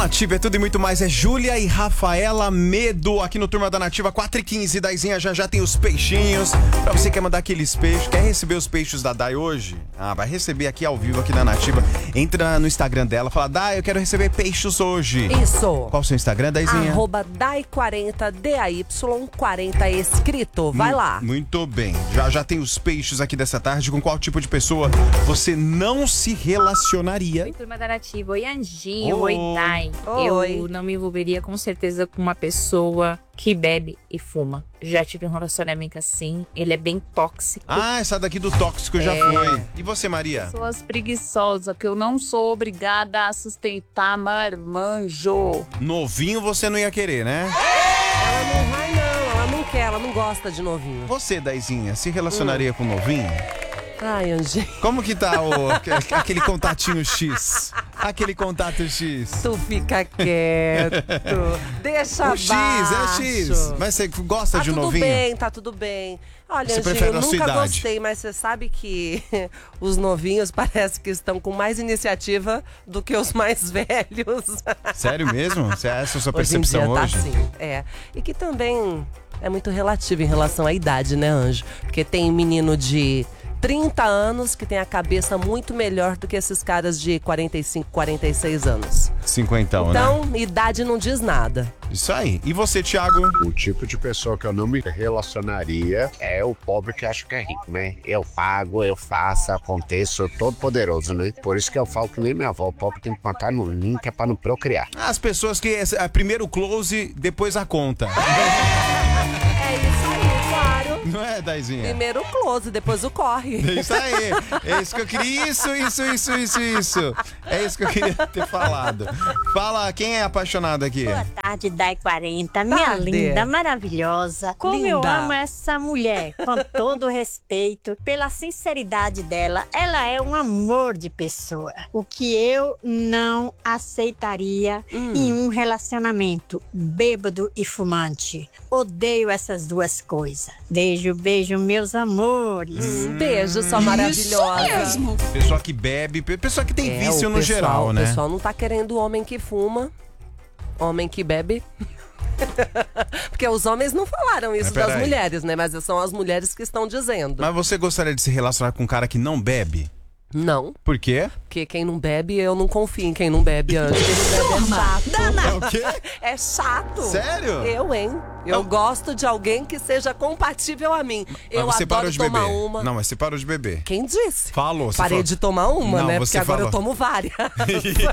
Nativa é tudo e muito mais. É Júlia e Rafaela Medo aqui no Turma da Nativa 4h15. Daizinha já tem os peixinhos. Pra você que quer mandar aqueles peixes, quer receber os peixes da Dai hoje? Vai receber aqui ao vivo, aqui na Nativa. Entra no Instagram dela, fala: Dai, eu quero receber peixes hoje. Isso. Qual o seu Instagram, Daizinha? @Dai40, DAY40 escrito. Vai lá. Muito bem. Já tem os peixes aqui dessa tarde. Com qual tipo de pessoa você não se relacionaria? Oi, Turma da Nativa. Oi, Anjinho. Oi, Dai. Oi. Eu não me envolveria com certeza com uma pessoa que bebe e fuma. Já tive um relacionamento assim. Ele é bem tóxico. Essa daqui do tóxico já foi. E você, Maria? Pessoas preguiçosas, que eu não sou obrigada a sustentar marmanjo. Novinho você não ia querer, né? Ela não vai, não. Ela não quer, ela não gosta de novinho. Você, Daizinha, se relacionaria com novinho? Ai, Anjinho. Como que tá aquele contatinho X? Aquele contato X. Tu fica quieto. Deixa O X, é X. Mas você gosta de novinho? Tá tudo bem. Olha, Você Anjinho, prefere eu a sua nunca idade? gostei, mas você sabe que os novinhos parece que estão com mais iniciativa do que os mais velhos. Sério mesmo? Essa é a sua Hoje em dia percepção tá hoje? assim, E que também é muito relativo em relação à idade, né, Anjo? Porque tem menino de 30 anos que tem a cabeça muito melhor do que esses caras de 45, 46 anos. 50, né? Então, idade não diz nada. Isso aí. E você, Thiago? O tipo de pessoa que eu não me relacionaria é o pobre que acha que é rico, né? Eu pago, eu faço, aconteço, eu todo poderoso, né? Por isso que eu falo que nem minha avó, o pobre tem que contar no link, é pra não procriar. As pessoas que primeiro o close, depois a conta. É isso aí, claro. Não é, Daizinha? Primeiro o close, depois o corre. É isso aí. É isso que eu queria. Isso. É isso que eu queria ter falado. Fala, quem é apaixonado aqui? Boa tarde, Dai40, minha Tarde. linda, maravilhosa. Como eu Linda. amo essa mulher, com todo respeito, pela sinceridade dela. Ela é um amor de pessoa. O que eu não aceitaria em um relacionamento bêbado e fumante. Odeio essas duas coisas. Beijo, meus amores. Beijo, sua maravilhosa. Pessoa que bebe, pessoa que tem vício o no geral, né? O pessoal não tá querendo homem que fuma, homem que bebe. Porque os homens não falaram isso das mulheres, né? Mas são as mulheres que estão dizendo. Mas você gostaria de se relacionar com um cara que não bebe? Não, Por quê? porque quem não bebe, eu não confio em quem não bebe, Anjo. Quem não bebe É o quê? é chato. Sério? Eu, hein? Eu gosto de alguém que seja compatível a mim. Eu Mas você parou adoro de tomar beber. uma. Não, mas você parou de beber. Quem disse? Falou. Você Parei falou. de tomar uma, Não, né? você Porque agora falou. eu tomo várias.